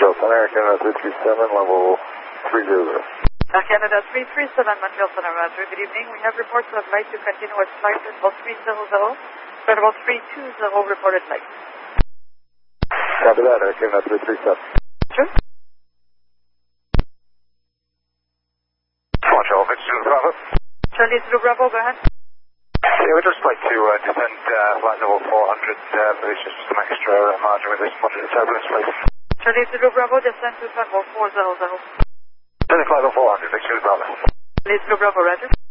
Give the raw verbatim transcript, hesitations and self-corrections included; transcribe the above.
Montreal Center, Air Canada three three seven, level three zero. Air Canada three three seven, Montreal Center, Roger. Good evening. We have reports of flight to continuous flight level three hundred, level three two zero reported flight. Copy that, Air Canada three three seven. Sure. Montreal, Victor Zulu Bravo. Charlie Zulu Bravo, go ahead. Yeah, we'd just like to uh, descend uh, flight level four hundred, uh, please, just some extra uh, margin with this moderate turbulence, please. Charlie Zulu Bravo, descend to flight level four hundred. Descending flight level four hundred, Victor Zulu Bravo. Charlie Zulu Bravo, Roger.